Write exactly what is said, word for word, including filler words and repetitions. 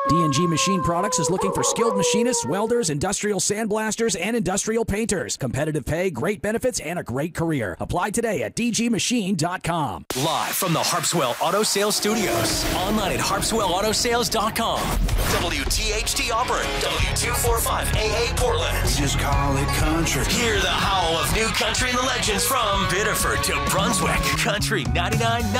D and G Machine Products is looking for skilled machinists, welders, industrial sandblasters, and industrial painters. Competitive pay, great benefits, and a great career. Apply today at d g machine dot com. Live from the Harpswell Auto Sales Studios. Online at harpswell auto sales dot com. W T H T Auburn. W two forty-five A A Portland. Just call it country. Hear the howl of new country and the legends from Biddeford to Brunswick. Country ninety-nine point nine.